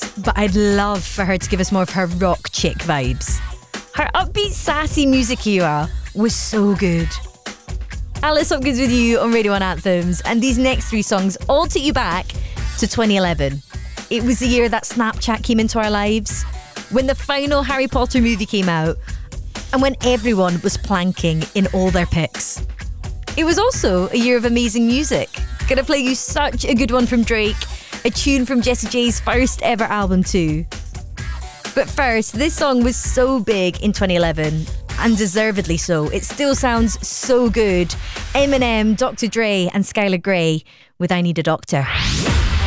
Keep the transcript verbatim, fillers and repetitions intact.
but I'd love for her to give us more of her rock chick vibes. Her upbeat, sassy music era was so good. Alice Hopkins with you on Radio one Anthems, and these next three songs all take you back to twenty eleven. It was the year that Snapchat came into our lives, when the final Harry Potter movie came out, and when everyone was planking in all their pics. It was also a year of amazing music. Gonna play you such a good one from Drake, a tune from Jessie J's first ever album too. But first, this song was so big in twenty eleven, and deservedly so. It still sounds so good. Eminem, Doctor Dre and Skylar Grey with I Need a Doctor.